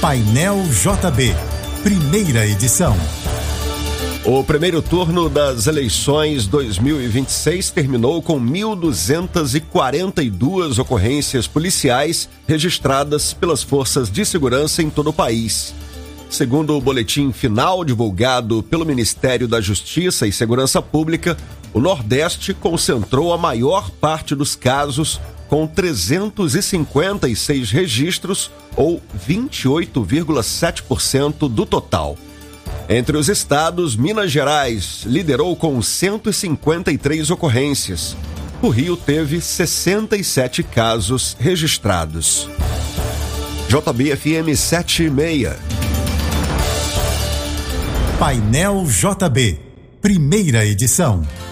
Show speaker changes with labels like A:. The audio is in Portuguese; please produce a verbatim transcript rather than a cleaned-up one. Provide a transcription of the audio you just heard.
A: Painel J B, primeira edição.
B: O primeiro turno das eleições dois mil e vinte e seis terminou com mil duzentas e quarenta e duas ocorrências policiais registradas pelas forças de segurança em todo o país. Segundo o boletim final divulgado pelo Ministério da Justiça e Segurança Pública, o Nordeste concentrou a maior parte dos casos, com trezentos e cinquenta e seis registros, ou vinte e oito vírgula sete por cento do total. Entre os estados, Minas Gerais liderou com cento e cinquenta e três ocorrências. O Rio teve sessenta e sete casos registrados. J B F M sete e meia.
A: Painel J B, primeira edição.